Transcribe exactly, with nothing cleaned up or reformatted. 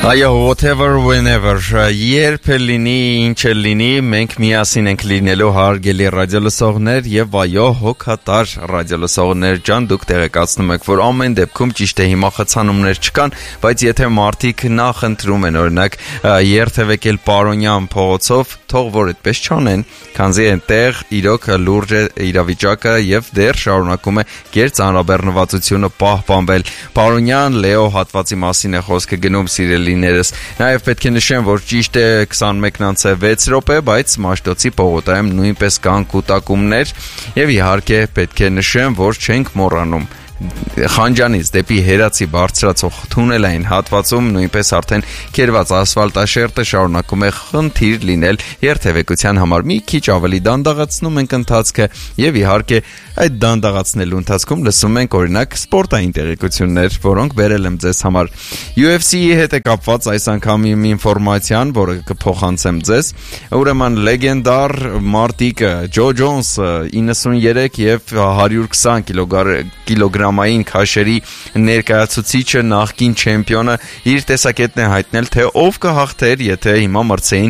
Այո, whatever, whenever, երբ է լինի, ինչ է լինի, մենք միասին ենք լինելու հարգելի ռադիոլսողներ եւ այո, հոգատար ռադիոլսողներ ջան, դուք տեղեկացնում եք, որ ամեն դեպքում ճիշտ է հիմա խցանումներ չկան, բայց եթե մարդիկ նախընտրում են, օրինակ, երթևեկել Պարոնյան փողոցով, թող որ այդպես չանեն, քանզի այնտեղ իրոք լուրջ է իրավիճակը եւ դեռ շարունակում է գերծանրաբեռնվածությունը պահպանվել։ Պարոնյան Լեո հատվածի մասին է խոսքը գնում, սիրելիներս։ Նաեւ պետք է նշեմ, որ ճիշտ է քսանմեկ վեց րոպե, բայց Մաշտոցի պողոտայում նույնպես կան կուտակումներ եւ իհարկե պետք է նշեմ, որ չենք մոռանում Խանջանից դեպի Հերացի բարձրացող թունելային հատվածում նույնպես արդեն կերված ասֆալտաշերտը շարունակում է խնդիր լինել երթևեկության համար։ Մի քիչ ավելի դանդաղացնում ենք ընթացքը եւ իհարկե այդ դանդաղացնելու ընթացքում լսում ենք օրինակ սպորտային տեղեկություններ, որոնք բերել եմ ձեզ համար։ յու էֆ սի-ի հետ է կապված այս անգամ իմ ինֆորմացիան, որը կփոխանցեմ ձեզ։ Ուրեմն լեգենդար մարտիկը Ջո Ջոնսը իննսուններեք եւ հարյուր քսան կիլոգրամային քաշերի ներկայացուցիչը, նախկին չեմպիոնը իր տեսակետն է հայտնել, թե ով կհաղթեր, եթե հիմա մրցեին